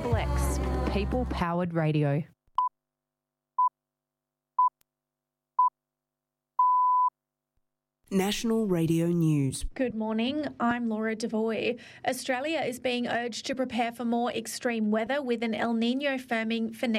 Triple X, people-powered radio. National Radio News. Good morning, I'm Laura Devoy. Australia is being urged to prepare for more extreme weather with an El Niño firming for next